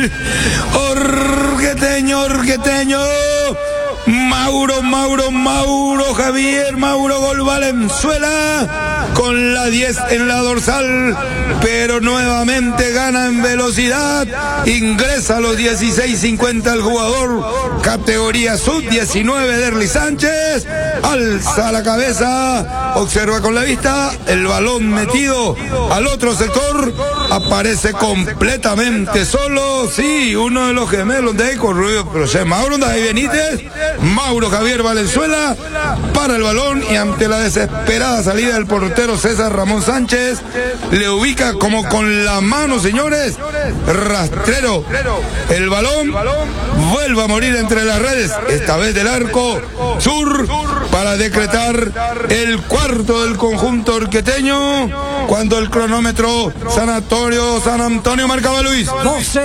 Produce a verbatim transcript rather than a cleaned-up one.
orgueteño, orgueteño. Mauro, Mauro, Mauro, Javier, Mauro Gol Valenzuela con la diez en la dorsal, pero nuevamente gana en velocidad, ingresa a los dieciséis cincuenta el jugador, categoría sub diecinueve Derly Sánchez, alza la cabeza, observa con la vista, el balón metido al otro sector, aparece completamente solo, sí, uno de los gemelos de ahí con Rubio Procés, Mauro David Benítez, Mauro Javier Valenzuela para el balón y ante la desesperada salida del portero César Ramón Sánchez le ubica como con la mano, señores, rastrero el balón, vuelve a morir entre las redes, esta vez del arco sur, para decretar el cuarto del conjunto orqueteño cuando el cronómetro San Antonio San Antonio marcaba Luis.